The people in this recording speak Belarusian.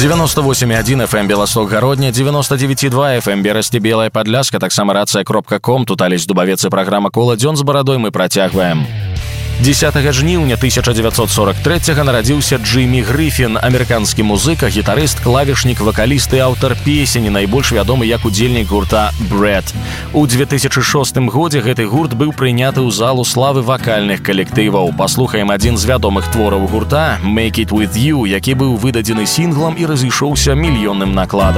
98,1 FM Белосток-Гародня, 99,2 FM Берасці Белая Падляска, таксама рацыя.ком, тут Алесь Дубавец і праграма «Кола дзён з барадой» мы працягваем. 10 жніўня 1943 нарадзіўся Джиммі Грыфін, амерыканскі музыка, гітарыст, клавішнік, вакаліст і аўтар песень, найбольш вядомы як удзельнік гурта «Брэд». У 2006 годзе гэты гурт быў прыняты ў залу славы вакальных калектываў. Паслухаем адзін з вядомых твораў гурта «Make It With You», які быў выдадзены сінглам і разышоўся мільённым накладам.